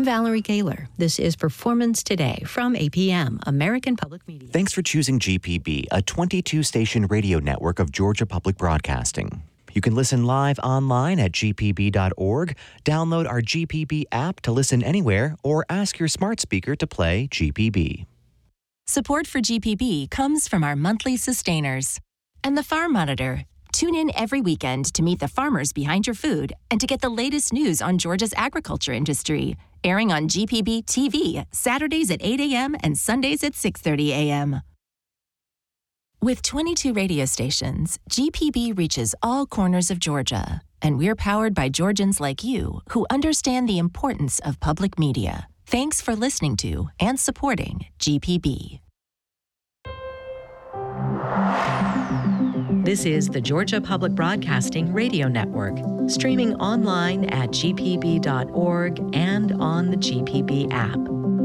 Valerie Gaylor. This is Performance Today from APM, American Public Media. Thanks for choosing GPB, a 22-station radio network of Georgia Public Broadcasting. You can listen live online at gpb.org, download our GPB app to listen anywhere, or ask your smart speaker to play GPB. Support for GPB comes from our monthly sustainers and the Farm Monitor. Tune in every weekend to meet the farmers behind your food and to get the latest news on Georgia's agriculture industry. Airing on GPB TV, Saturdays at 8 a.m. and Sundays at 6:30 a.m. With 22 radio stations, GPB reaches all corners of Georgia, and we're powered by Georgians like you who understand the importance of public media. Thanks for listening to and supporting GPB. This is the Georgia Public Broadcasting Radio Network, streaming online at gpb.org and on the GPB app.